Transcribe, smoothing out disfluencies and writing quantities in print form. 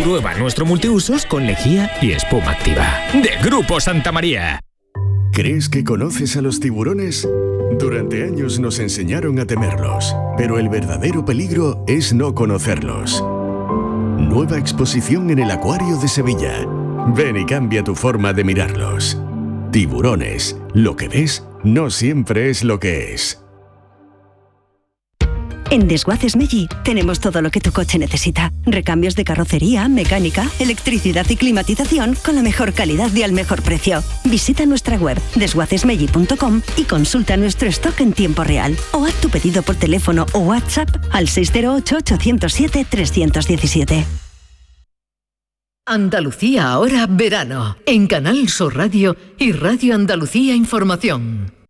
Prueba nuestro multiusos con lejía y espuma activa. De Grupo Santa María. ¿Crees que conoces a los tiburones? Durante años nos enseñaron a temerlos, pero el verdadero peligro es no conocerlos. Nueva exposición en el Acuario de Sevilla. Ven y cambia tu forma de mirarlos. Tiburones. Lo que ves no siempre es lo que es. En Desguaces Meggi tenemos todo lo que tu coche necesita. Recambios de carrocería, mecánica, electricidad y climatización con la mejor calidad y al mejor precio. Visita nuestra web desguacesmeggi.com y consulta nuestro stock en tiempo real. O haz tu pedido por teléfono o WhatsApp al 608-807-317. Andalucía ahora verano. En Canal Sur Radio y Radio Andalucía Información.